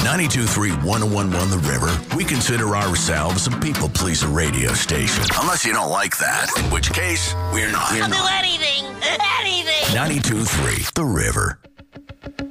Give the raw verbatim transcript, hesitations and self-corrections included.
ninety-two point three, one oh one point one The River, we consider ourselves a people pleaser radio station. Unless you don't like that, in which case, we're not. I'll do anything, anything. ninety-two point three The River.